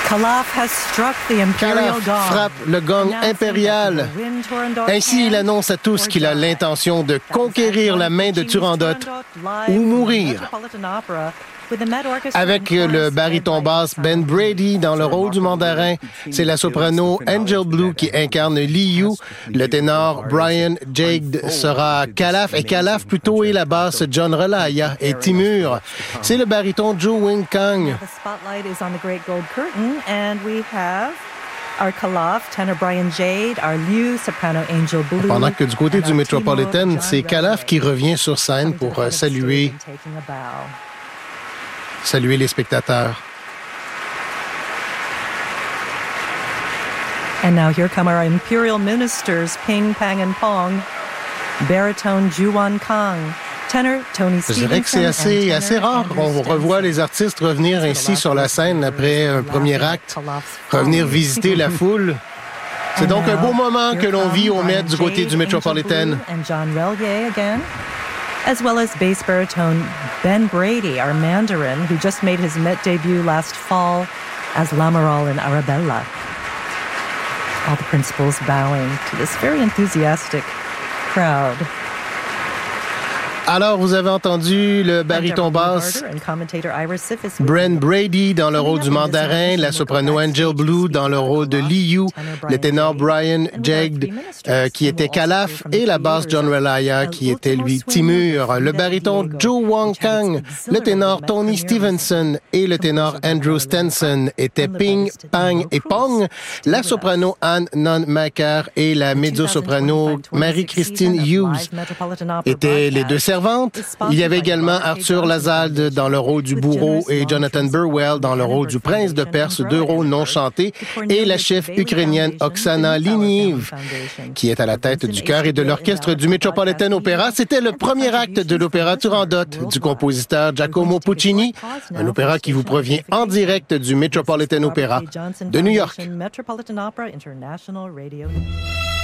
Calaf frappe le gong impérial. Ainsi, il annonce à tous qu'il a l'intention de conquérir la main de Turandot ou mourir. Avec le baryton basse Ben Brady dans le rôle du mandarin, c'est la soprano Angel Blue qui incarne Liu. Le ténor Brian Jagd sera Calaf et Calaf plutôt et la basse John Relaya et Timur. C'est le baryton Joe Wing Kang. Our Calaf, tenor Brian Jagd, our Liu, soprano Angel Blue. Pendant que du côté du Metropolitan, c'est Calaf qui revient sur scène pour saluer les spectateurs. And now here come our imperial ministers, Ping, Pang, and Pong, baritone Juan Kang. Tenor, Tony Je dirais que c'est assez rare. On revoit les artistes revenir ainsi sur la scène après un premier acte, revenir visiter la foule. C'est donc un beau moment que l'on vit au Met du côté du Metropolitan. As well as bass baritone Ben Brady, our Mandarin, who just made his Met debut last fall as Lamoral in Arabella. All the principals bowing to this very enthusiastic crowd. Alors, vous avez entendu le baryton basse Bren Brady dans le rôle du mandarin, la soprano Angel Blue dans le rôle de Liu, le ténor Brian Jagd qui était Calaf et la basse John Relaya qui était lui Timur, le baryton Joe Wong Kang, le ténor Tony Stevenson et le ténor Andrew Stenson étaient Ping, Pang et Pong, la soprano Anne Non Macker et la mezzo-soprano Marie-Christine Hughes étaient les deux servantes. Il y avait également Arthur Lazalde dans le rôle du bourreau et Jonathan Burwell dans le rôle du prince de Perse, deux rôles non chantés, et la chef ukrainienne Oksana Liniev, qui est à la tête du chœur et de l'orchestre du Metropolitan Opera. C'était le premier acte de l'opéra Turandot du compositeur Giacomo Puccini, un opéra qui vous provient en direct du Metropolitan Opera de New York.